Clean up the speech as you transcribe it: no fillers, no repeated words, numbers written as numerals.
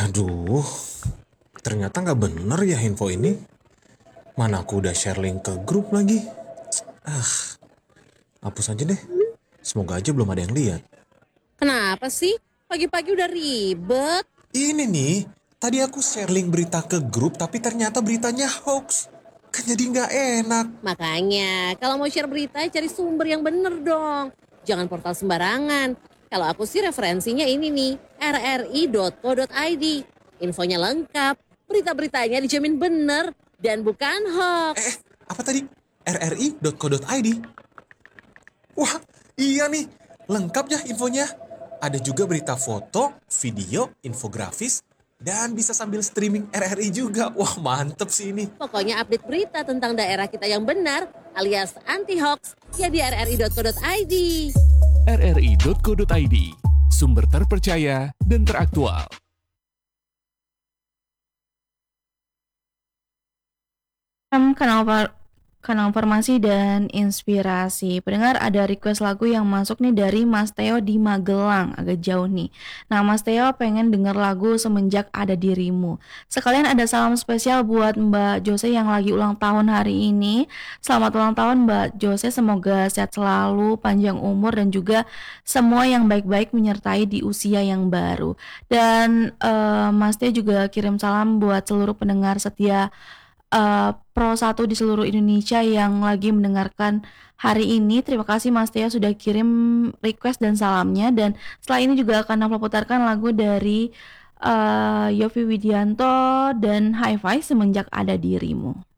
Aduh, ternyata nggak bener ya info ini. Mana aku udah share link ke grup lagi. Ah, hapus aja deh. Semoga aja belum ada yang lihat. Kenapa sih? Pagi-pagi udah ribet. Ini nih, tadi aku share link berita ke grup tapi ternyata beritanya hoax. Kan jadi nggak enak. Makanya, kalau mau share berita, cari sumber yang bener dong. Jangan portal sembarangan. Kalau aku sih referensinya ini nih, rri.co.id. Infonya lengkap, berita-beritanya dijamin bener, dan bukan hoax. Apa tadi? rri.co.id. Wah, iya nih. Lengkap ya infonya. Ada juga berita foto, video, infografis, dan bisa sambil streaming RRI juga. Wah, mantep sih ini. Pokoknya update berita tentang daerah kita yang benar, alias anti-hoax, ya di rri.co.id. rri.co.id, sumber terpercaya dan teraktual. Kanal Farmasi dan Inspirasi. Pendengar, ada request lagu yang masuk nih dari Mas Teo di Magelang, agak jauh nih. Nah, Mas Teo pengen denger lagu Semenjak Ada Dirimu. Sekalian ada salam spesial buat Mbak Jose yang lagi ulang tahun hari ini. Selamat ulang tahun Mbak Jose, semoga sehat selalu, panjang umur, dan juga semua yang baik-baik menyertai di usia yang baru. Dan Mas Teo juga kirim salam buat seluruh pendengar setia Pro 1 di seluruh Indonesia yang lagi mendengarkan hari ini. Terima kasih Mas Tia sudah kirim request dan salamnya. Dan setelah ini juga akan aku putarkan lagu dari Yovie Widianto dan Hi-Fi Semenjak Ada Dirimu.